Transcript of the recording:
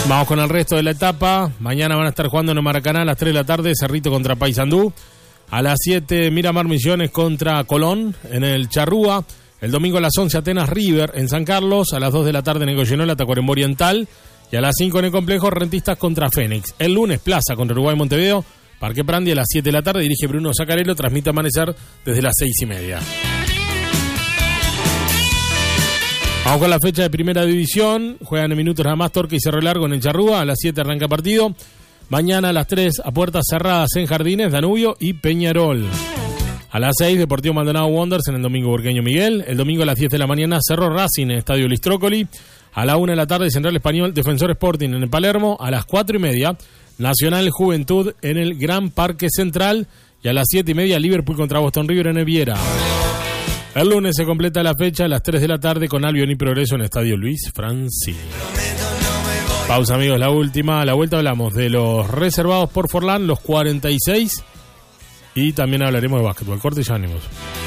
Vamos con el resto de la etapa. Mañana van a estar jugando en el Maracaná a las 3 de la tarde, Cerrito contra Paysandú. A las 7, Miramar Misiones contra Colón en el Charrúa. El domingo a las 11, Atenas River en San Carlos. A las 2 de la tarde, Negollenola, Tacuarembó Oriental. Y a las 5 en el complejo, Rentistas contra Fénix. El lunes, Plaza contra Uruguay Montevideo. Parque Prandi a las 7 de la tarde. Dirige Bruno Zaccarello. Transmite Amanecer desde las 6:30. Vamos con la fecha de primera división. Juegan en minutos nada más Torque y Cerro Largo en el Charrúa. A las 7 arranca partido. Mañana a las 3 a puertas cerradas en Jardines, Danubio y Peñarol. A las 6 Deportivo Maldonado Wanderers en el Domingo Burqueño Miguel. El domingo a las 10 de la mañana Cerro Racing en el Estadio Listrócoli. A la 1 de la tarde Central Español Defensor Sporting en el Palermo. A las 4:30 Nacional Juventud en el Gran Parque Central. Y a las 7:30 Liverpool contra Boston River en el Viera. El lunes se completa la fecha a las 3 de la tarde con Albion y Progreso en el Estadio Luis Francini. Pausa, amigos, la última. A la vuelta hablamos de los reservados por Forlán, los 46. Y también hablaremos de básquetbol. Corte y ya venimos.